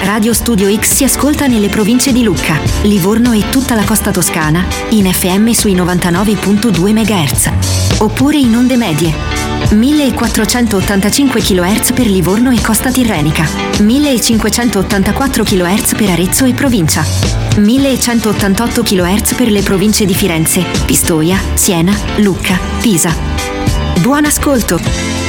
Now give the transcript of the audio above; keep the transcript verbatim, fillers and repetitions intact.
Radio Studio X si ascolta nelle province di Lucca, Livorno e tutta la costa toscana in F M sui novantanove virgola due megahertz. Oppure in onde medie millequattrocentottantacinque chilohertz per Livorno e costa tirrenica, millecinquecentottantaquattro chilohertz per Arezzo e provincia, millecentottantotto chilohertz per le province di Firenze, Pistoia, Siena, Lucca, Pisa. Buon ascolto!